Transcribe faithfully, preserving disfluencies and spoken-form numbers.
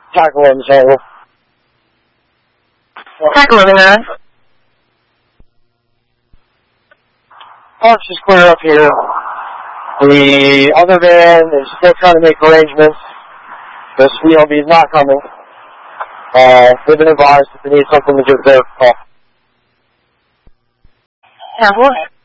Tackle eleven, Charlie. Tackle eleven, nine. Park's is clear up here. The other van is still trying to make arrangements. The C L B is not coming. Uh, they've been advised if they need something to do their call. Yeah, what?